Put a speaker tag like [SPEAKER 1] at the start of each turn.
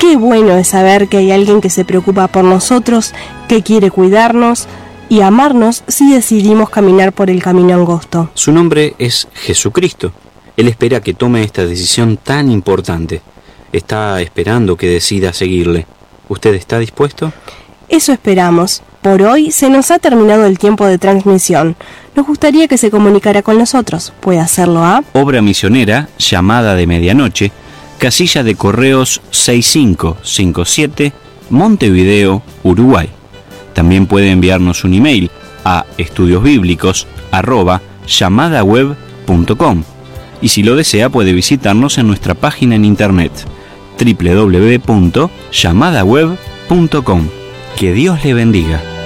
[SPEAKER 1] Qué bueno es saber que hay alguien que se preocupa por nosotros, que quiere cuidarnos y amarnos si decidimos caminar por el camino angosto.
[SPEAKER 2] Su nombre es Jesucristo. Él espera que tome esta decisión tan importante. Está esperando que decida seguirle. ¿Usted está dispuesto?
[SPEAKER 1] Eso esperamos. Por hoy se nos ha terminado el tiempo de transmisión. Nos gustaría que se comunicara con nosotros. Puede hacerlo a
[SPEAKER 2] Obra Misionera, Llamada de Medianoche, Casilla de Correos 6557, Montevideo, Uruguay. También puede enviarnos un email a estudiosbiblicos@llamadaweb.com y si lo desea puede visitarnos en nuestra página en internet www.llamadaweb.com. Que Dios le bendiga.